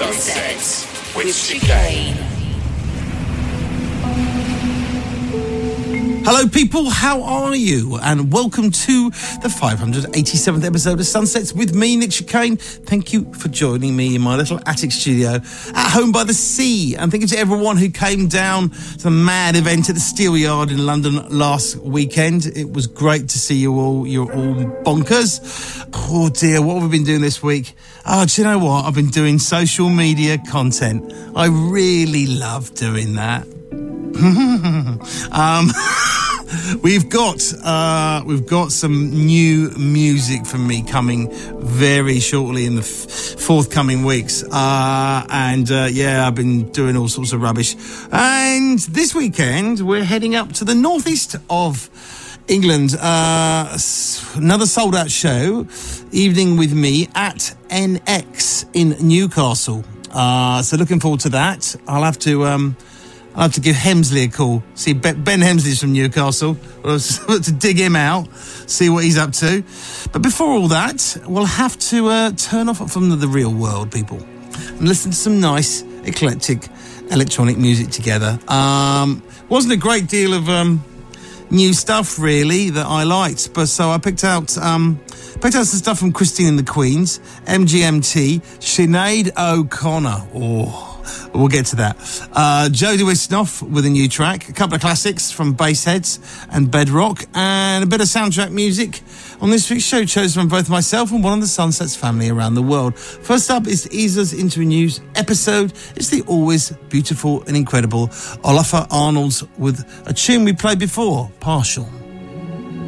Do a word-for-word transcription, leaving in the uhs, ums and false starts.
Sunsets with Chicane. Hello people, how are you? And welcome to the five hundred eighty-seventh episode of Sunsets with me, Nick Chicane. Thank you for joining me in my little attic studio at home by the sea. And thank you to everyone who came down to the mad event at the Steelyard in London last weekend. It was great to see you all. You're all bonkers. Oh dear, what have we been doing this week? Oh, do you know what? I've been doing social media content. I really love doing that. um, we've got uh, we've got some new music from me coming very shortly in the f- forthcoming weeks, uh, and uh, yeah, I've been doing all sorts of rubbish. And this weekend we're heading up to the northeast of England. Uh, another sold out show, Evening with Me at N X in Newcastle. Uh, so looking forward to that. I'll have to. Um, I'll have to give Hemsley a call. See, Ben Hemsley's from Newcastle. I'll have to dig him out, see what he's up to. But before all that, we'll have to uh, turn off from the, the real world, people, and listen to some nice, eclectic electronic music together. Um, wasn't a great deal of um, new stuff, really, that I liked. But so I picked out um, picked out some stuff from Christine and the Queens, M G M T, Sinead O'Connor. Oh... We'll get to that. Uh, Jodie Wisnoff with a new track, a couple of classics from Bassheads and Bedrock, and a bit of soundtrack music on this week's show, chosen from both myself and one of the Sunsets family around the world. First up is to ease us into a news episode. It's the always beautiful and incredible Olafur Arnalds with a tune we played before, Partial.